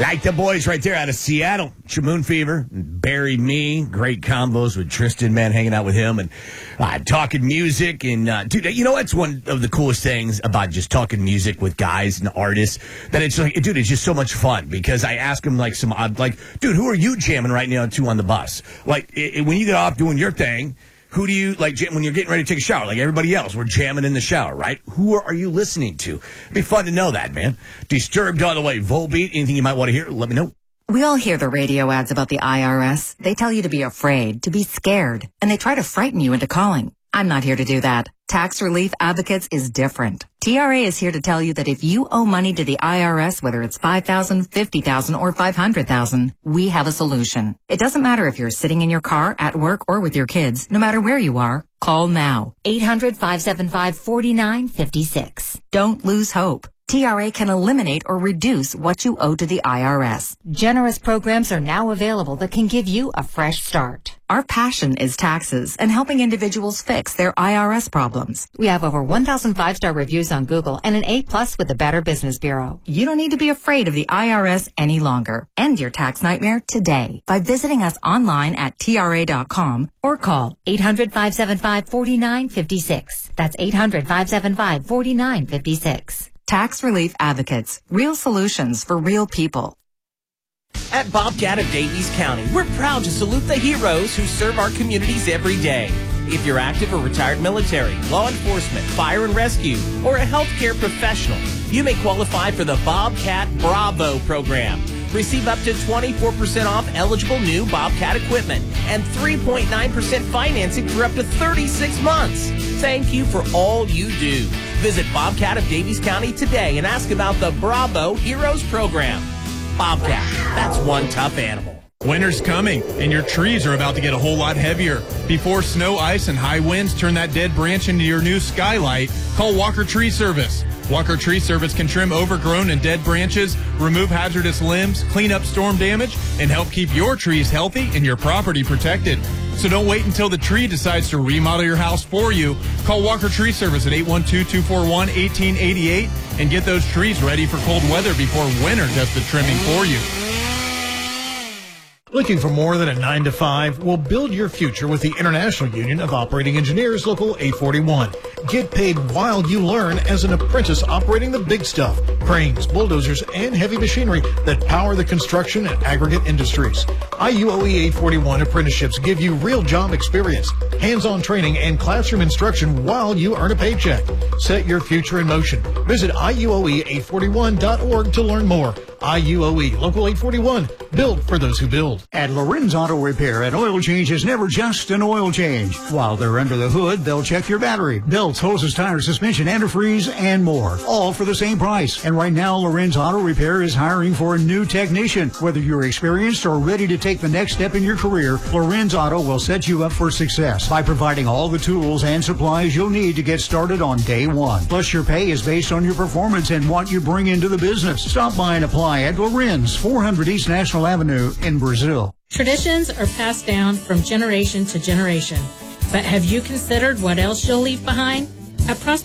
Like the boys right there out of Seattle. Shamoon Fever, Bury Me, great combos with Tristan, man, hanging out with him and talking music. And, dude, you know what's one of the coolest things about just talking music with guys and artists? That it's like, dude, it's just so much fun because I ask them like some odd, like, dude, who are you jamming right now to on the bus? Like, when you get off doing your thing, who do you, like, when you're getting ready to take a shower, like everybody else, we're jamming in the shower, right? Who are you listening to? It'd be fun to know that, man. Disturbed all the way. Volbeat, anything you might want to hear, let me know. We all hear the radio ads about the IRS. They tell you to be afraid, to be scared, and they try to frighten you into calling. I'm not here to do that. Tax Relief Advocates is different. TRA is here to tell you that if you owe money to the IRS, whether it's $5,000, $50,000, or $500,000, we have a solution. It doesn't matter if you're sitting in your car, at work, or with your kids. No matter where you are, call now. 800-575-4956. Don't lose hope. TRA can eliminate or reduce what you owe to the IRS. Generous programs are now available that can give you a fresh start. Our passion is taxes and helping individuals fix their IRS problems. We have over 1,000 5-star reviews on Google and an A+ with the Better Business Bureau. You don't need to be afraid of the IRS any longer. End your tax nightmare today by visiting us online at TRA.com or call 800-575-4956. That's 800-575-4956. Tax Relief Advocates. Real solutions for real people. At Bobcat of Davies County, we're proud to salute the heroes who serve our communities every day. If you're active or retired military, law enforcement, fire and rescue, or a healthcare professional, you may qualify for the Bobcat Bravo program. Receive up to 24% off eligible new Bobcat equipment and 3.9% financing for up to 36 months. Thank you for all you do. Visit Bobcat of Davies County today and ask about the Bravo Heroes program. Bobcat, that's one tough animal. Winter's coming, and your trees are about to get a whole lot heavier. Before snow, ice, and high winds turn that dead branch into your new skylight, call Walker Tree Service. Walker Tree Service can trim overgrown and dead branches, remove hazardous limbs, clean up storm damage, and help keep your trees healthy and your property protected. So don't wait until the tree decides to remodel your house for you. Call Walker Tree Service at 812-241-1888 and get those trees ready for cold weather before winter does the trimming for you. Looking for more than a 9-to-5? Well, build your future with the International Union of Operating Engineers, Local 841. Get paid while you learn as an apprentice operating the big stuff, cranes, bulldozers, and heavy machinery that power the construction and aggregate industries. IUOE 841 apprenticeships give you real job experience, hands-on training, and classroom instruction while you earn a paycheck. Set your future in motion. Visit IUOE841.org to learn more. IUOE, Local 841, built for those who build. At Lorenz Auto Repair, an oil change is never just an oil change. While they're under the hood, they'll check your battery, belts, hoses, tires, suspension, antifreeze, and more. All for the same price. And right now, Lorenz Auto Repair is hiring for a new technician. Whether you're experienced or ready to take the next step in your career, Lorenz Auto will set you up for success by providing all the tools and supplies you'll need to get started on day one. Plus, your pay is based on your performance and what you bring into the business. Stop by and apply at Lorenz, 400 East National Avenue in Brazil. Traditions are passed down from generation to generation. But have you considered what else you'll leave behind? At